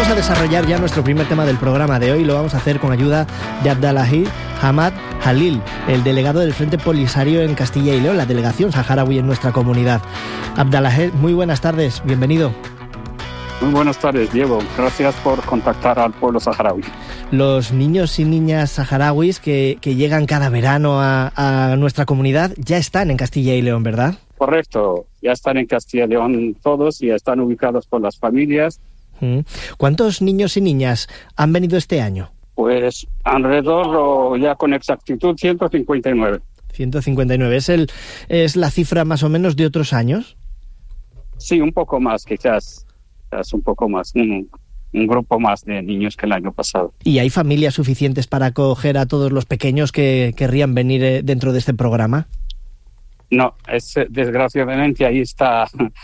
Vamos a desarrollar ya nuestro primer tema del programa de hoy. Lo vamos a hacer con ayuda de Abdelhaid Hamad Jalil, el delegado del Frente Polisario en Castilla y León, la delegación saharaui en nuestra comunidad. Abdelhaid, muy buenas tardes, bienvenido. Muy buenas tardes, Diego. Gracias por contactar al pueblo saharaui. Los niños y niñas saharauis que llegan cada verano a nuestra comunidad ya están en Castilla y León, ¿verdad? Correcto, ya están en Castilla y León todos, ya están ubicados por las familias. ¿Cuántos niños y niñas han venido este año? Pues alrededor, ya con exactitud, 159. 159, ¿es la cifra más o menos de otros años? Sí, un poco más, quizás un poco más, un grupo más de niños que el año pasado. ¿Y hay familias suficientes para acoger a todos los pequeños que querrían venir dentro de este programa? No, desgraciadamente ahí está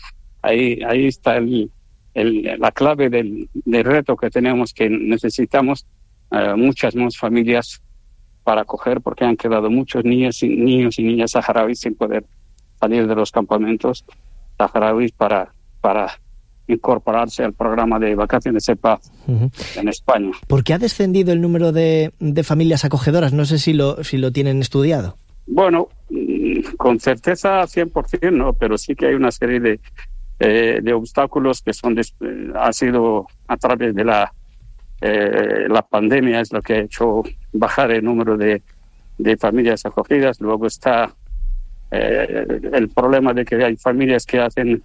la clave del reto que tenemos, que necesitamos muchas más familias para acoger, porque han quedado muchos niños y niñas saharauis sin poder salir de los campamentos saharauis para incorporarse al programa de vacaciones de paz en España. ¿Por qué ha descendido el número de familias acogedoras? No sé si lo tienen estudiado. Bueno, con certeza 100% no, pero sí que hay una serie de obstáculos que ha sido a través de la pandemia, es lo que ha hecho bajar el número de familias acogidas. Luego está el problema de que hay familias que hacen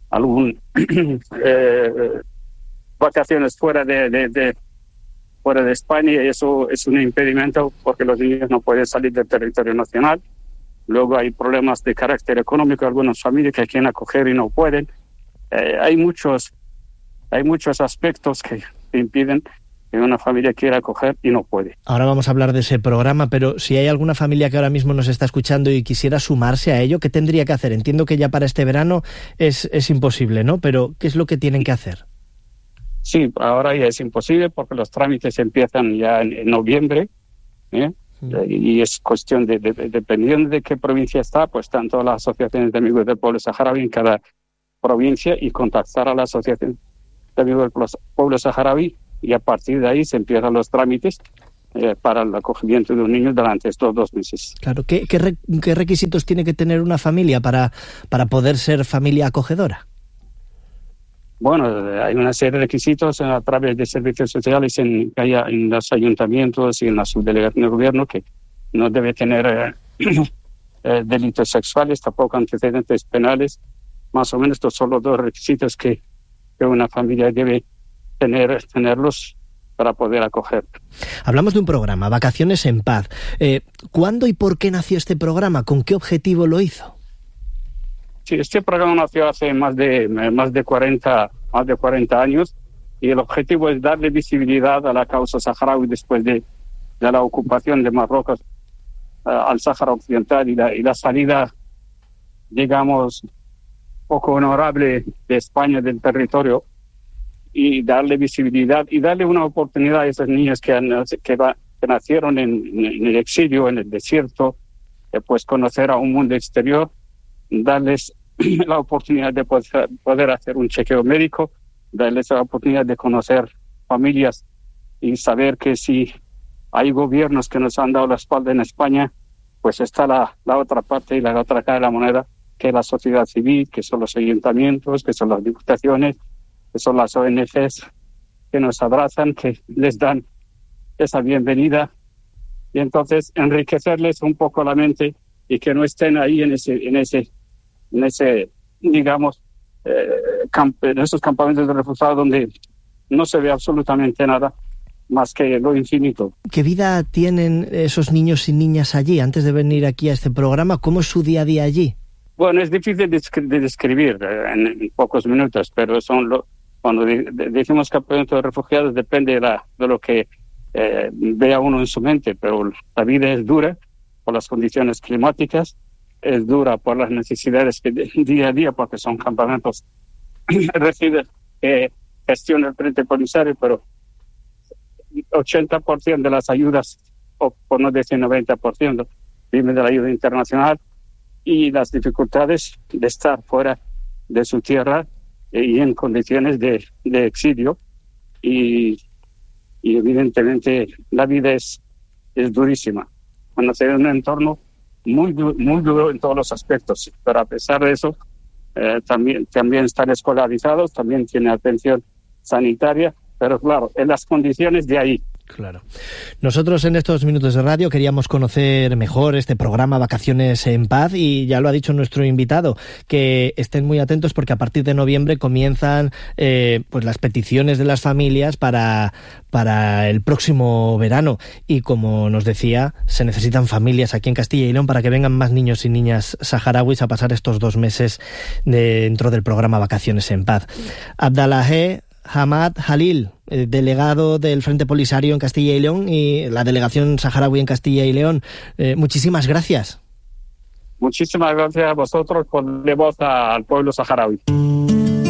vacaciones fuera de España, y eso es un impedimento porque los niños no pueden salir del territorio nacional. Luego hay problemas de carácter económico, algunas familias que quieren acoger y no pueden. Hay muchos aspectos que impiden que una familia quiera acoger y no puede. Ahora vamos a hablar de ese programa, pero si hay alguna familia que ahora mismo nos está escuchando y quisiera sumarse a ello, ¿qué tendría que hacer? Entiendo que ya para este verano es imposible, ¿no? Pero ¿qué es lo que tienen que hacer? Sí, ahora ya es imposible porque los trámites empiezan ya en noviembre, y es cuestión dependiendo de qué provincia está, pues tanto las asociaciones de amigos del pueblo saharaui en cada provincia, y contactar a la asociación de amigos del pueblo saharaui, y a partir de ahí se empiezan los trámites para el acogimiento de un niño durante estos 2 meses. Claro, ¿qué requisitos tiene que tener una familia para poder ser familia acogedora? Bueno, hay una serie de requisitos a través de servicios sociales en los ayuntamientos y en la subdelegación de gobierno, que no debe tener delitos sexuales, tampoco antecedentes penales. Más o menos estos son los 2 requisitos que una familia debe tenerlos para poder acoger. Hablamos de un programa, Vacaciones en Paz. ¿Cuándo y por qué nació este programa? ¿Con qué objetivo lo hizo? Sí, este programa nació hace más de 40 años, y el objetivo es darle visibilidad a la causa saharaui después de la ocupación de Marruecos al Sáhara Occidental y la salida, digamos, poco honorable de España del territorio, y darle visibilidad y darle una oportunidad a esos niños que nacieron en el exilio, en el desierto, pues conocer a un mundo exterior, darles la oportunidad de poder hacer un chequeo médico, darles la oportunidad de conocer familias y saber que si hay gobiernos que nos han dado la espalda en España, pues está la otra parte y la otra cara de la moneda, que es la sociedad civil, que son los ayuntamientos, que son las diputaciones, que son las ONGs que nos abrazan, que les dan esa bienvenida, y entonces enriquecerles un poco la mente y que no estén ahí en ese digamos, en esos campamentos de refugiados donde no se ve absolutamente nada más que lo infinito. ¿Qué vida tienen esos niños y niñas allí antes de venir aquí a este programa? ¿Cómo es su día a día allí? Bueno, es difícil de describir en pocos minutos, pero cuando decimos campamento de refugiados depende de lo que vea uno en su mente, pero la vida es dura por las condiciones climáticas, es dura por las necesidades que día a día, porque son campamentos reciben gestiona el Frente Polisario, pero 80% de las ayudas, o por no decir 90%, viven de la ayuda internacional, y las dificultades de estar fuera de su tierra y en condiciones de exilio, y evidentemente la vida es durísima. Cuando se ve un entorno muy duro en todos los aspectos, pero a pesar de eso, también están escolarizados, también tiene atención sanitaria, pero claro, en las condiciones de ahí. Claro. Nosotros en estos minutos de radio queríamos conocer mejor este programa Vacaciones en Paz y ya lo ha dicho nuestro invitado, que estén muy atentos porque a partir de noviembre comienzan pues las peticiones de las familias para el próximo verano y como nos decía, se necesitan familias aquí en Castilla y León para que vengan más niños y niñas saharauis a pasar estos 2 meses dentro del programa Vacaciones en Paz. Abdallah Hamad Halil, delegado del Frente Polisario en Castilla y León y la delegación saharaui en Castilla y León. Muchísimas gracias. Muchísimas gracias a vosotros por darle voz al pueblo saharaui.